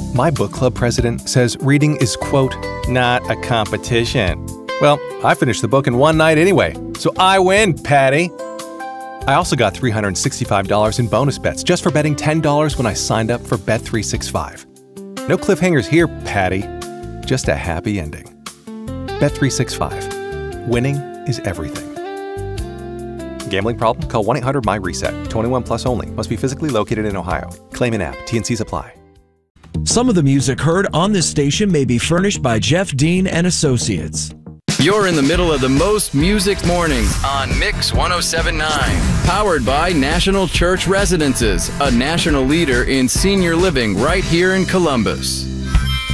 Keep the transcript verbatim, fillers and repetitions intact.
My book club president says reading is, quote, not a competition. Well, I finished the book in one night anyway, so I win, Patty. I also got three hundred sixty-five dollars in bonus bets just for betting ten dollars when I signed up for Bet three sixty-five. No cliffhangers here, Patty. Just a happy ending. Bet three sixty-five. Winning is everything. Gambling problem? Call one eight hundred M Y reset. twenty-one plus only. Must be physically located in Ohio. Claim in app. T N Cs apply. Some of the music heard on this station may be furnished by Jeff Dean and Associates. You're in the middle of the most music morning on Mix one oh seven point nine. Powered by National Church Residences, a national leader in senior living right here in Columbus.